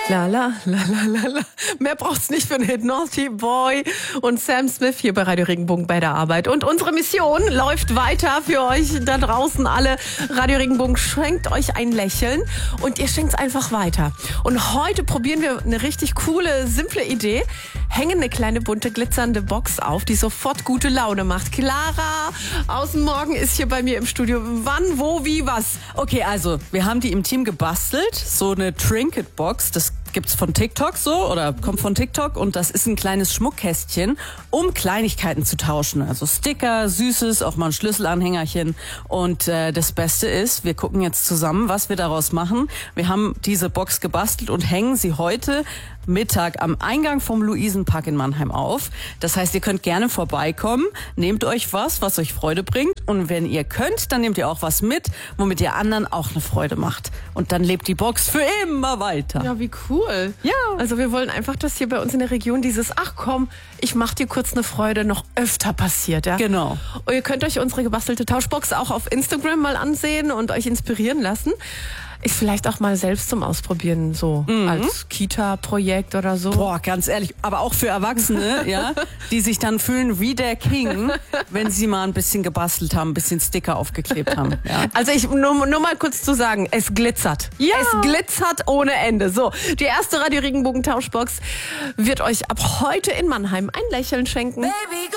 La la la la la la. Mehr braucht's nicht für einen Hit. Naughty Boy und Sam Smith hier bei Radio Regenbogen bei der Arbeit. Und unsere Mission läuft weiter für euch da draußen alle. Radio Regenbogen schenkt euch ein Lächeln und ihr schenkt's einfach weiter. Und heute probieren wir eine richtig coole, simple Idee. Hängen eine kleine bunte glitzernde Box auf, die sofort gute Laune macht. Clara aus dem Morgen ist hier bei mir im Studio. Wann, wo, wie, was? Okay, also wir haben die im Team gebastelt, so eine Trinket-Box, das gibt's von TikTok so oder kommt von TikTok und das ist ein kleines Schmuckkästchen, um Kleinigkeiten zu tauschen. Also Sticker, Süßes, auch mal ein Schlüsselanhängerchen. Und das Beste ist, wir gucken jetzt zusammen, was wir daraus machen. Wir haben diese Box gebastelt und hängen sie heute Mittag am Eingang vom Luisenpark in Mannheim auf. Das heißt, ihr könnt gerne vorbeikommen, nehmt euch was euch Freude bringt und wenn ihr könnt, dann nehmt ihr auch was mit, womit ihr anderen auch eine Freude macht. Und dann lebt die Box für immer weiter. Ja, wie cool. Ja. Also wir wollen einfach, dass hier bei uns in der Region dieses, ach komm, ich mach dir kurz eine Freude, noch öfter passiert. Ja? Genau. Und ihr könnt euch unsere gebastelte Tauschbox auch auf Instagram mal ansehen und euch inspirieren lassen. Ist vielleicht auch mal selbst zum Ausprobieren, so als Kita-Projekt oder so. Boah, ganz ehrlich, aber auch für Erwachsene, ja, die sich dann fühlen wie der King, wenn sie mal ein bisschen gebastelt haben, ein bisschen Sticker aufgeklebt haben. Ja. Also ich nur mal kurz zu sagen, es glitzert. Ja. Es glitzert ohne Ende. So, die erste Radio Regenbogen Tauschbox wird euch ab heute in Mannheim ein Lächeln schenken. Baby,